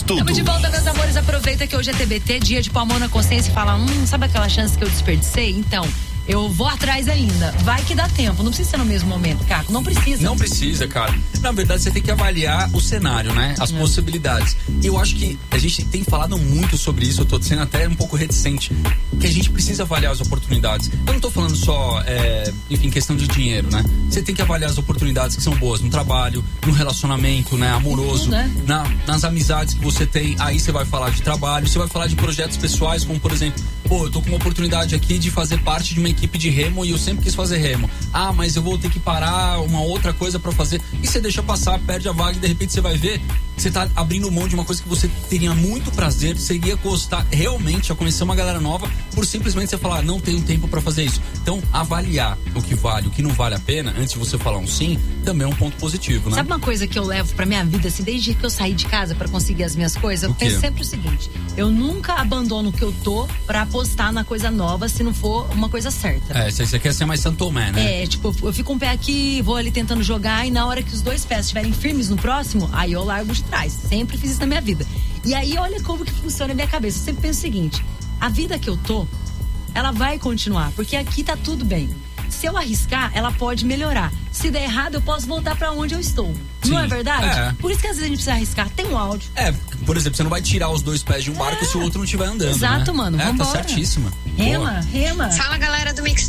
tudo. Estamos de volta, meus amores. Aproveita que hoje é TBT, dia de pôr a mão na consciência e fala, sabe aquela chance que eu desperdicei? Então, eu vou atrás ainda. Vai que dá tempo. Não precisa ser no mesmo momento, Caco. Não precisa. Não precisa, cara. Na verdade, você tem que avaliar o cenário, né? As possibilidades. E eu acho que a gente tem falado muito sobre isso. Eu tô sendo até um pouco reticente. Que a gente precisa avaliar as oportunidades. Eu não tô falando só, enfim, questão de dinheiro, né? Você tem que avaliar as oportunidades que são boas no trabalho, no relacionamento, né? Amoroso, tudo, né? Nas amizades que você tem. Aí você vai falar de trabalho, você vai falar de projetos pessoais, como por exemplo, eu tô com uma oportunidade aqui de fazer parte de uma equipe de remo e eu sempre quis fazer remo. Mas eu vou ter que parar uma outra coisa pra fazer. E você deixa passar, perde a vaga e de repente você vai ver que você tá abrindo mão de uma coisa que você teria muito prazer, você iria gostar realmente a conhecer uma galera nova, por simplesmente você falar, não tenho tempo pra fazer isso. Então, avaliar o que vale, o que não vale a pena, antes de você falar um sim, também é um ponto positivo, né? Sabe uma coisa que eu levo pra minha vida, assim, desde que eu saí de casa pra conseguir as minhas coisas? Eu penso sempre o seguinte, eu nunca abandono o que eu tô pra apostar na coisa nova, se não for uma coisa certa. Você quer ser mais Santo Tomé, né? Eu fico um pé aqui, vou ali tentando jogar, e na hora que os dois pés estiverem firmes no próximo, aí eu largo de trás. Sempre fiz isso na minha vida. E aí, olha como que funciona a minha cabeça. Eu sempre penso o seguinte, a vida que eu tô, ela vai continuar, porque aqui tá tudo bem. Se eu arriscar, ela pode melhorar. Se der errado, eu posso voltar pra onde eu estou. Sim. Não é verdade? Por isso que às vezes a gente precisa arriscar. Tem um áudio. Por exemplo, você não vai tirar os dois pés de um barco se o outro não estiver andando. Exato, né? mano. Vambora. Tá certíssima. Rema. Fala, galera do Mix